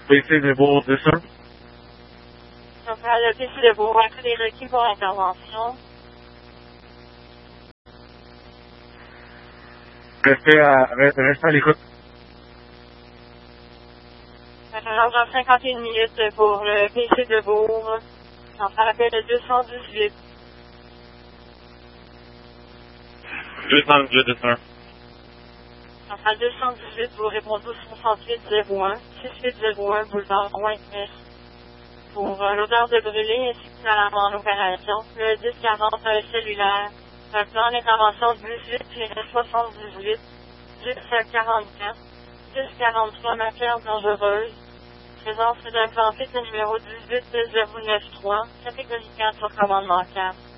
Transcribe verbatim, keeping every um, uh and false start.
P C de Bourg dix un. Centrale de P C de Bourg, à tous les requis pour intervention. Restez à, restez à l'écoute. Dans cinquante et une minutes pour le P C de Bourg. Centrale appel de deux cent dix-huit. deux cent dix-huit dix un. Centrale deux cent dix-huit, vous répondez au soixante-huit zéro un, six-huit zéro un, boulevard Pointe-Neuf. Pour euh, l'odeur de brûlé ainsi que l'alarme en opération, le dix quarante euh, cellulaire, un plan d'intervention dix-huit soixante-dix-huit, dix quarante-quatre, dix quarante-trois matières dangereuses, présence d'un plan fixe numéro dix-huit zéro neuf trois, catégorie quatre sur commandement quatre.